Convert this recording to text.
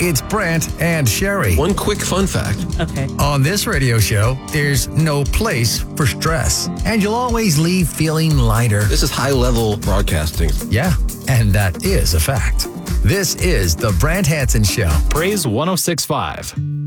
It's Brant and Sherry. One quick fun fact. Okay. On this radio show, there's no place for stress. And you'll always leave feeling lighter. This is high-level broadcasting. Yeah, and that is a fact. This is The Brant Hanson Show. Praise 106.5.